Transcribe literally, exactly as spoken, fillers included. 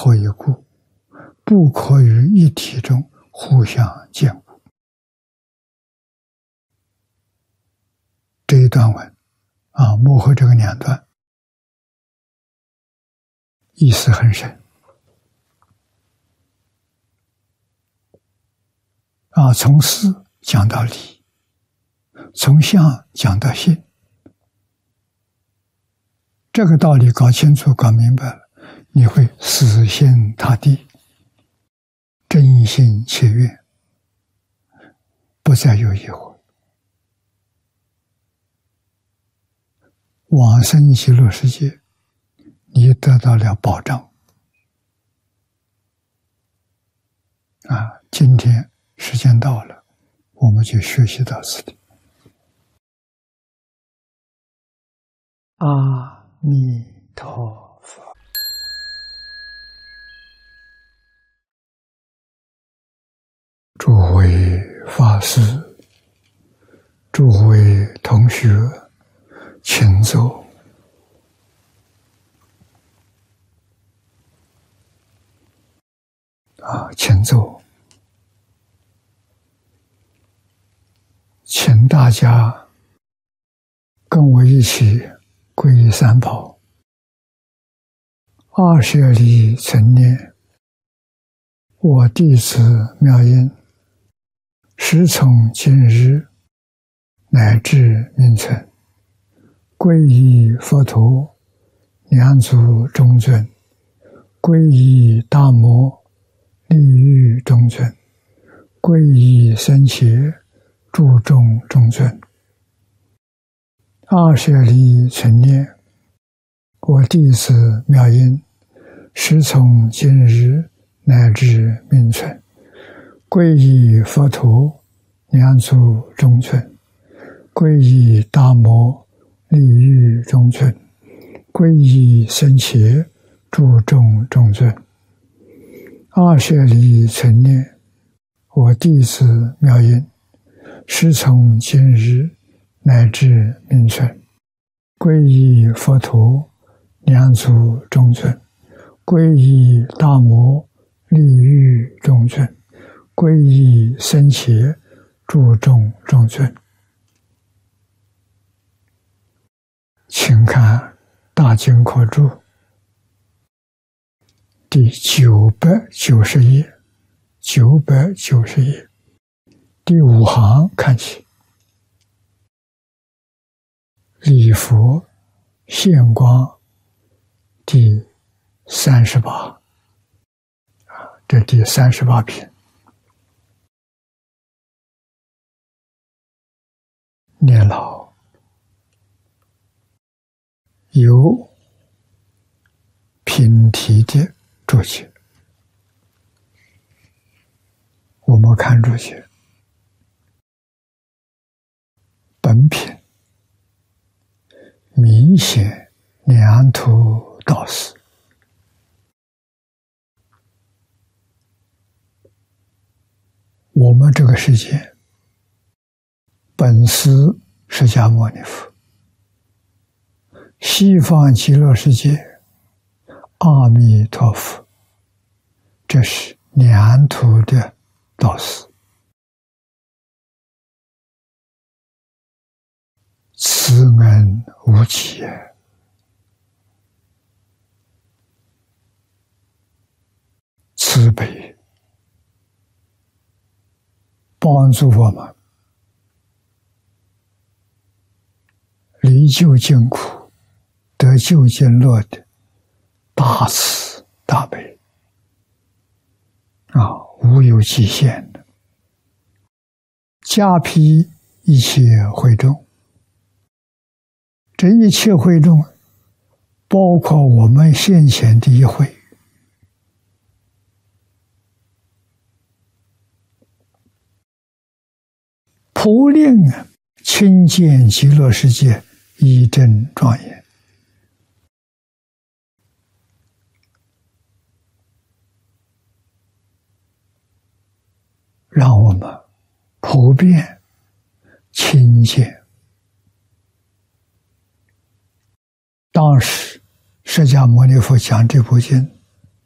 何以故？不可于一体中互相兼顾。这一段文啊，幕后这个两段意思很深啊，从思讲到理，从相讲到性。这个道理搞清楚、搞明白了，你会死心塌地，真心切愿，不再有疑惑。往生极乐世界，你得到了保障。啊，今天时间到了，我们就学习到此地。阿弥陀佛。诸位法师，诸位同学，请坐。啊，请坐。请大家跟我一起皈依三宝。二舍离成念，我弟子妙音，时从今日乃至命存，皈依佛陀，两足中尊；皈依大摩，利欲中尊；皈依僧伽，注重中尊。二舍离成念，我弟子妙音，时从今日乃至命存，皈依佛陀，两足中尊；皈依大摩，利欲中尊；皈依僧伽，注重中尊。二舍离成念，我弟子妙音，时从今日乃至命存，皈依佛陀，两足中尊；皈依大摩，利欲中尊；皈依僧伽，注重中尊。请看大经科注第九百九十页，九百九十页第五行看起，礼佛现光第三十八，啊，这第三十八品，念老有品题的注解，我们看注解。本品明显两途道士，我们这个世界本师释迦牟尼佛，西方极乐世界阿弥陀佛，这是两途的道士。慈恩无极，慈悲帮助我们离究竟苦得究竟乐的大慈大悲啊，无有极限的，加披一切会众。这一切会众包括我们现前的一会，普令亲见极乐世界一真庄严，让我们普遍亲见。当时释迦牟尼佛讲这部经，